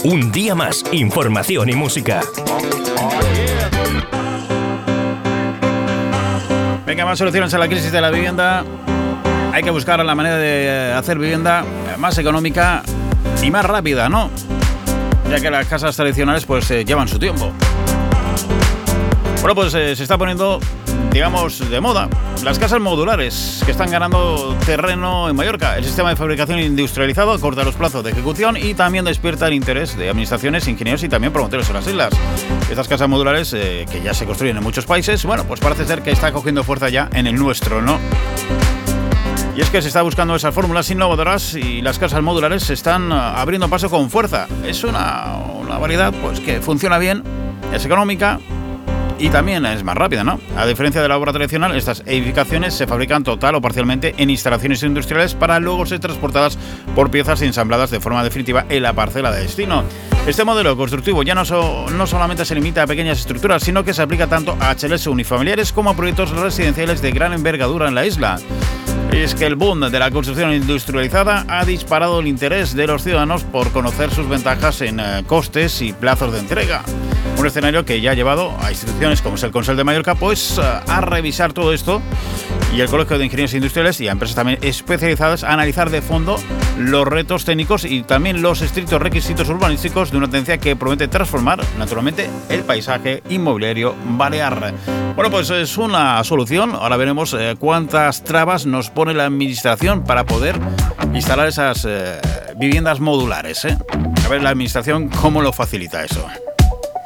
Un día más, información y música. Venga, más soluciones a la crisis de la vivienda. Hay que buscar la manera de hacer vivienda más económica y más rápida, ¿no? Ya que las casas tradicionales pues llevan su tiempo. Bueno, pues se está poniendo, digamos, de moda las casas modulares, que están ganando terreno en Mallorca. El sistema de fabricación industrializado acorta los plazos de ejecución y también despierta el interés de administraciones, ingenieros y también promotores en las islas. Estas casas modulares, que ya se construyen en muchos países, bueno, pues parece ser que está cogiendo fuerza ya en el nuestro, ¿no? Y es que se está buscando esas fórmulas innovadoras y las casas modulares se están abriendo paso con fuerza. Es una variedad pues que funciona bien, es económica y también es más rápida, ¿no? A diferencia de la obra tradicional, estas edificaciones se fabrican total o parcialmente en instalaciones industriales para luego ser transportadas por piezas y ensambladas de forma definitiva en la parcela de destino. Este modelo constructivo ya no solamente se limita a pequeñas estructuras, sino que se aplica tanto a HLs unifamiliares como a proyectos residenciales de gran envergadura en la isla. Y es que el boom de la construcción industrializada ha disparado el interés de los ciudadanos por conocer sus ventajas en costes y plazos de entrega. Un escenario que ya ha llevado a instituciones como es el Consell de Mallorca pues a revisar todo esto, y el Colegio de Ingenieros Industriales y a empresas también especializadas a analizar de fondo los retos técnicos y también los estrictos requisitos urbanísticos de una tendencia que promete transformar naturalmente el paisaje inmobiliario balear. Bueno, pues es una solución. Ahora veremos cuántas trabas nos pone la administración para poder instalar esas viviendas modulares, A ver la administración cómo lo facilita eso.